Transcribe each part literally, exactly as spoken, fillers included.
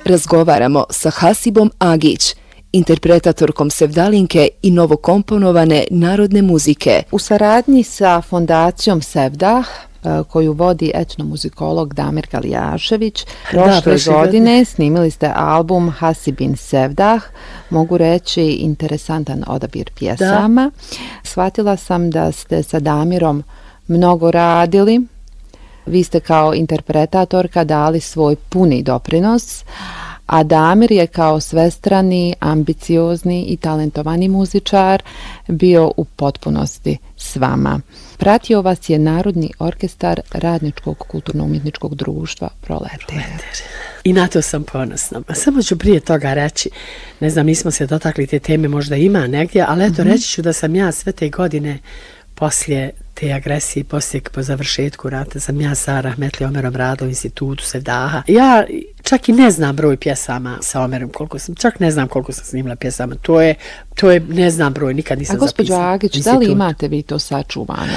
razgovaramo sa Hasibom Agić, interpretatorkom Sevdalinke i novokomponovane narodne muzike. U saradnji sa fondacijom Sevdah, koju vodi etnomuzikolog Damir Galijašević, prošle da, godine godine snimili ste album Hasibin Sevdah, mogu reći interesantan odabir pjesama. Da. Shvatila sam da ste sa Damirom mnogo radili, vi ste kao interpretatorka dali svoj puni doprinos, a Damir je kao svestrani, ambiciozni i talentovani muzičar bio u potpunosti s vama. Pratio vas je Narodni orkestar Radničkog kulturno-umjetničkog društva Proleter. I na to sam ponosna. Samo ću prije toga reći, ne znam, nismo se dotakli te teme, možda ima negdje, ali eto mm-hmm. reći ću da sam ja sve te godine poslije te agresije, poslije po završetku rata, sam ja sa Rahmetli Omerom radila u institutu Sevdaha. Ja čak i ne znam broj pjesama sa Omerom, koliko sam, čak ne znam koliko sam snimila pjesama. To je, to je, ne znam broj, nikad nisam zapisala. A gospođo Agić, da li imate vi to sačuvano?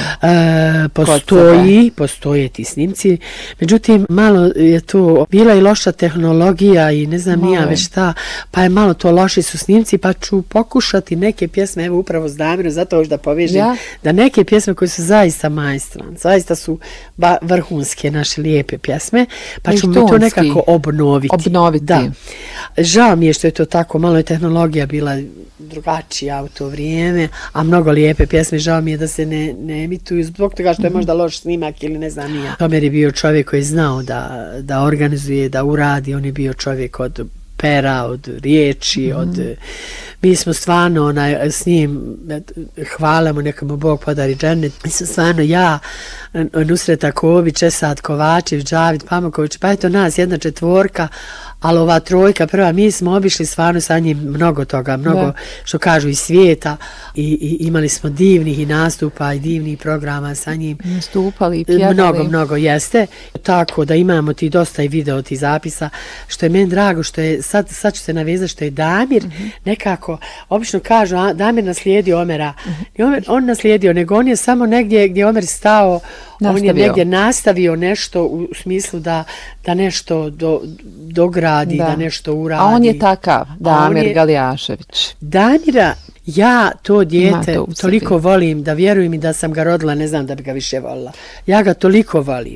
E, postoji, postoje ti snimci. Međutim, malo je to, bila i loša tehnologija i ne znam nija već šta, pa je malo to loši su snimci, pa ću pokušati neke pjesme, evo upravo s Damirom, zato još da povežem, ja? da neke pjesme koje su zaista majstran, zaista su ba, vrhunske naše lijepe pjesme, pa ću mi to nekako obnoviti. Obnoviti. Da. Žao mi je što je to tako, malo je tehnologija bila drugačija u to vrijeme, a mnogo lijepe pjesme, žao mi je da se ne, ne emituju zbog toga što je možda loš snimak ili ne znam nija. Tomer je bio čovjek koji je znao da, da organizuje, da uradi, on je bio čovjek od pera, od riječi, mm. od... Mi smo stvarno onaj, s njim hvalamo, neka mu Bog podari džennet. Mi smo stvarno ja, Nusret Aković, Esad Kovačević, Džavid Pamaković, pa eto nas jedna četvorka, ali ova trojka prva, mi smo obišli stvarno sa njim mnogo toga, mnogo da. što kažu iz svijeta i, i imali smo divnih i nastupa i divnih programa sa njim. Nastupali i pjevali. Mnogo, mnogo jeste. Tako da imamo ti dosta i video ti zapisa, što je meni drago, što je, sad, sad ću se navezati, što je Damir mm-hmm. nekako, obično kažu, a, Damir naslijedio Omera. Mm-hmm. Omer, on naslijedio, nego on je samo negdje gdje Omer stao, nastavio. On je negdje nastavio nešto u smislu da, da nešto do, dogradi, da. da nešto uradi. A on je takav, Damir je, Galijašević. Damira, ja to dijete to toliko volim da vjerujem i da sam ga rodila, ne znam da bi ga više volila. Ja ga toliko volim.